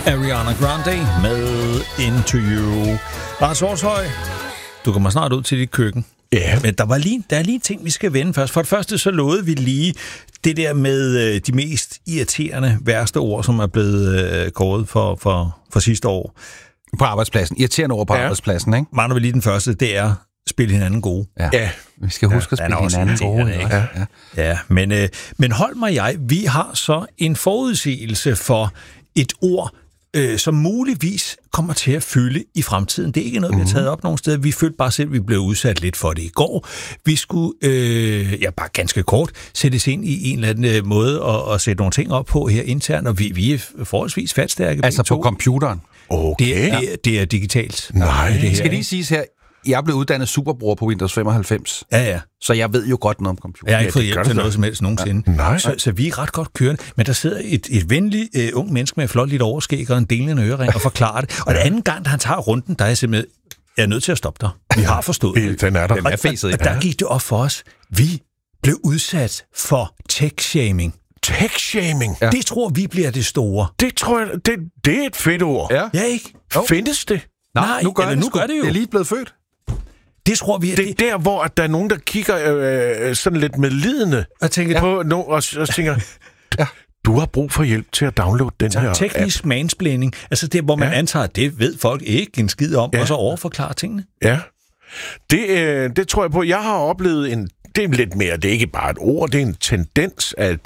Ariana Grande med Into You. Lars Horshøj, du kommer snart ud til dit køkken. Ja. Men der er lige en ting, vi skal vende først. For det første, så lovede vi lige det der med de mest irriterende, værste ord, som er blevet kåret for sidste år. På arbejdspladsen. Irriterende ord på arbejdspladsen, ikke? Mangler vi lige den første, det er spille hinanden gode. Ja. Vi skal huske at spille hinanden gode. Ikke? Ja. Men Holm og jeg, vi har så en forudsigelse for et ord, som muligvis kommer til at fylde i fremtiden. Det er ikke noget, vi har taget op nogen steder. Vi følte bare selv, at vi blev udsat lidt for det i går. Vi skulle, bare ganske kort, sættes ind i en eller anden måde og sætte nogle ting op på her internt, og vi er forholdsvis fatstærke. Altså på computeren? Okay. Det er digitalt. Nej. Det skal lige siges her, jeg blev uddannet superbror på Windows 95. Ja. Så jeg ved jo godt noget om computer. Jeg har ikke fået hjælp til noget som helst nogensinde. Nej. Så vi er ret godt kørende. Men der sidder et venligt ung menneske med et flot lille overskæg og en delende ørering og forklarer det. Og den anden gang, da han tager runden, der er jeg simpelthen nødt til at stoppe dig. Vi har forstået det. Den er der. Den er fæset. Og der gik det op for os. Vi blev udsat for tech-shaming. Tech-shaming? Ja. Det tror vi bliver det store. Det tror jeg, det er et fedt ord. Ja, ikke? Findes det? Nej, nu gør det jo. Det er lige blevet født. Det tror vi, Det er der, hvor der er nogen, der kigger sådan lidt medlidende på og tænker, du har brug for hjælp til at downloade den her teknisk mansplaining. Altså det, hvor man antager, at det ved folk ikke en skid om, og så overforklarer tingene. Ja. Det tror jeg på. Jeg har oplevet det er lidt mere, det er ikke bare et ord, det er en tendens, at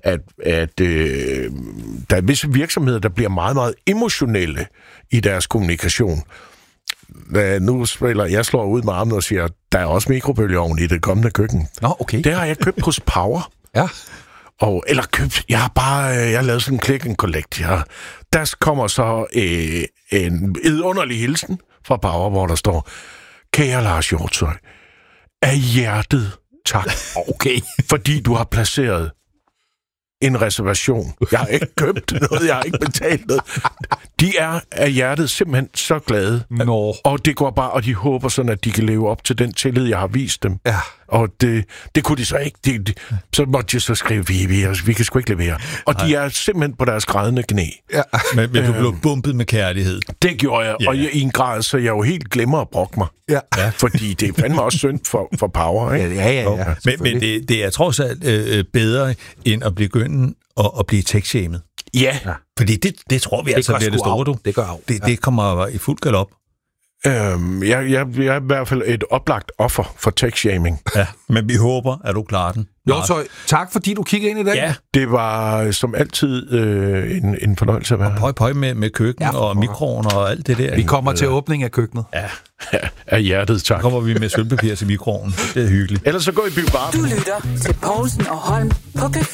der er visse virksomheder, der bliver meget, meget emotionelle i deres kommunikation. Nu jeg slår ud med armen og siger, der er også mikrobølgeovn i det kommende køkken. Nå, okay. Det har jeg købt hos Power. Ja. Jeg har lavet sådan en click and collect. Der kommer så en vidunderlig hilsen fra Power, hvor der står, kære Lars Hjortshøj, af hjertet tak. Okay. Fordi du har placeret en reservation. Jeg har ikke købt noget, jeg har ikke betalt noget. De er af hjertet simpelthen så glade. Nå. Og det går bare, og de håber sådan, at de kan leve op til den tillid, jeg har vist dem. Ja. Og det kunne de så ikke. Så måtte de så skrive, vi kan sgu ikke levere. Og de er simpelthen på deres grædende knæ. Ja. Men du blev bumpet med kærlighed. Det gjorde jeg, og i en grad, så jeg jo helt glemmer at brokke mig. Ja. Fordi det er fandme også synd for Power, ikke? Ja. Men det er trods alt bedre, end at begynde at blive tech-shamed. Ja. Fordi det tror vi altså bliver det store, du. Det gør af. Det kommer i fuld galop. Jeg er i hvert fald et oplagt offer for tech-shaming. Ja, men vi håber, at du klarer den. Så tak, fordi du kiggede ind i dag. Ja. Det var som altid en fornøjelse at være her. Pøj med køkken og mikroen og alt det der. Vi kommer til åbning af køkkenet. Ja, af hjertet, tak. Så kommer vi med sølvpapir til mikroen. Det er hyggeligt. Ellers så gå i biografen. Du lytter til Poulsen og Holm på P4.